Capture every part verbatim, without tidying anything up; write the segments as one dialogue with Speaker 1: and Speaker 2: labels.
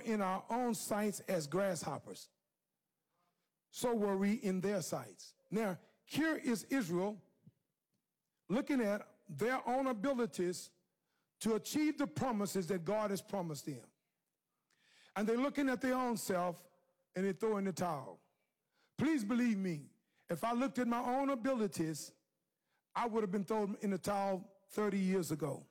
Speaker 1: in our own sights as grasshoppers. So were we in their sights. Now, here is Israel looking at their own abilities to achieve the promises that God has promised them. And they're looking at their own self and they throw in the towel. Please believe me, if I looked at my own abilities, I would have been thrown in the towel thirty years ago.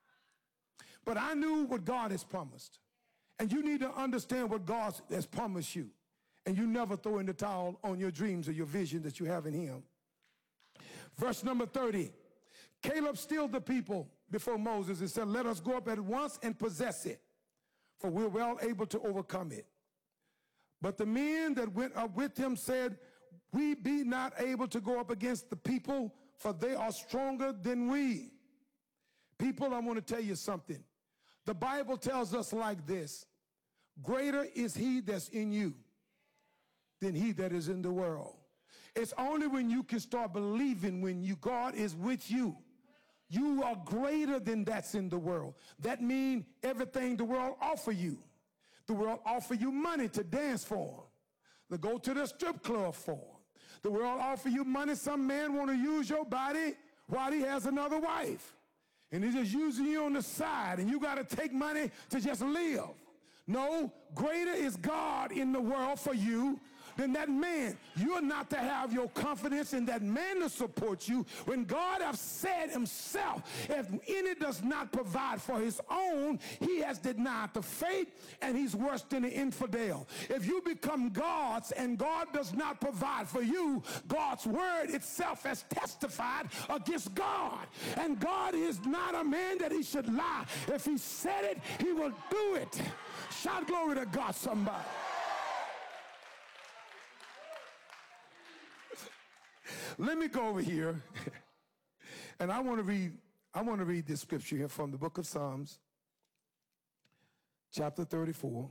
Speaker 1: But I knew what God has promised. And you need to understand what God has promised you. And you never throw in the towel on your dreams or your vision that you have in him. Verse number thirty. Caleb stilled the people before Moses and said, let us go up at once and possess it, for we're well able to overcome it. But the men that went up with him said, we be not able to go up against the people, for they are stronger than we. People, I want to tell you something. The Bible tells us like this: greater is he that's in you than he that is in the world. It's only when you can start believing when you God is with you, you are greater than that's in the world. That means everything the world offer you. The world offer you money to dance for, to go to the strip club for. The world offer you money. Some man want to use your body while he has another wife. And he's just using you on the side, and you got to take money to just live. No, greater is God in the world for you than that man. You're not to have your confidence in that man to support you when God has said himself, if any does not provide for his own, he has denied the faith, and he's worse than the infidel. If you become God's and God does not provide for you, God's word itself has testified against God. And God is not a man that he should lie. If he said it, he will do it. Shout glory to God, somebody. Let me go over here, and I want to read. I want to read this scripture here from the book of Psalms, chapter thirty-four,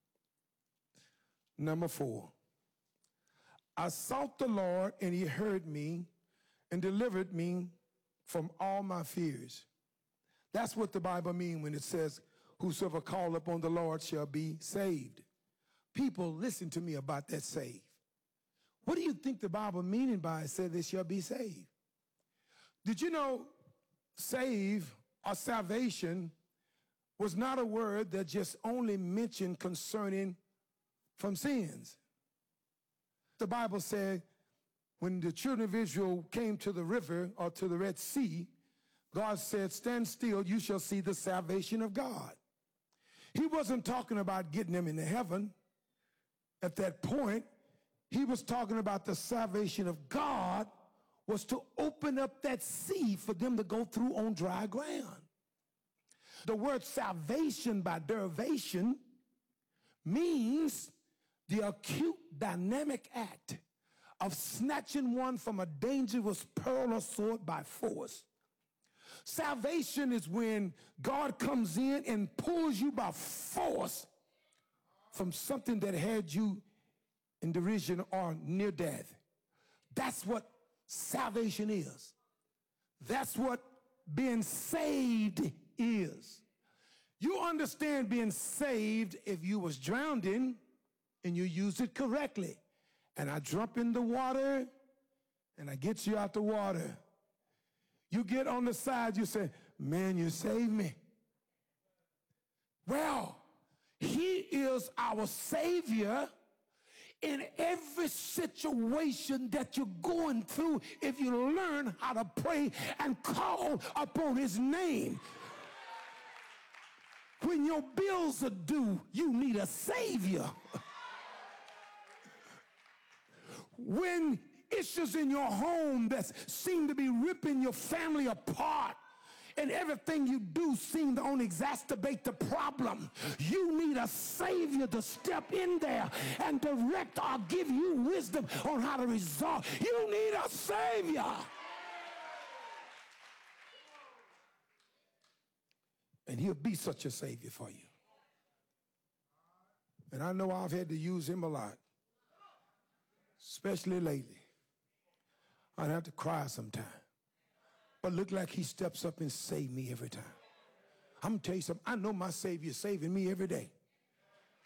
Speaker 1: number four. I sought the Lord, and he heard me and delivered me from all my fears. That's what the Bible means when it says, whosoever call upon the Lord shall be saved. People, listen to me about that save. What do you think the Bible meaning by it said they shall be saved? Did you know save or salvation was not a word that just only mentioned concerning from sins? The Bible said when the children of Israel came to the river or to the Red Sea, God said, stand still, you shall see the salvation of God. He wasn't talking about getting them into heaven at that point. He was talking about the salvation of God was to open up that sea for them to go through on dry ground. The word salvation by derivation means the acute dynamic act of snatching one from a dangerous peril or sword by force. Salvation is when God comes in and pulls you by force from something that had you in derision or near death. That's what salvation is. That's what being saved is. You understand being saved if you was drowning and you use it correctly. And I jump in the water and I get you out the water. You get on the side, you say, man, you saved me. Well, he is our Savior in every situation that you're going through if you learn how to pray and call upon his name. When your bills are due, you need a Savior. When issues in your home that seem to be ripping your family apart and everything you do seem to only exacerbate the problem, you need a Savior to step in there and direct or give you wisdom on how to resolve. You need a Savior. And he'll be such a Savior for you. And I know I've had to use him a lot, especially lately. I'd have to cry sometime. But look like he steps up and saves me every time. I'm going to tell you something. I know my Savior is saving me every day.